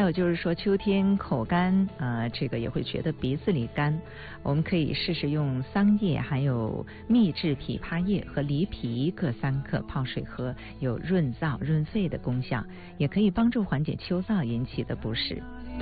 有就是说秋天口干这个也会觉得鼻子里干，我们可以试试用桑叶还有秘制枇杷叶和梨皮各3克泡水喝，有润燥润肺的功效，也可以帮助缓解秋燥引起的不适。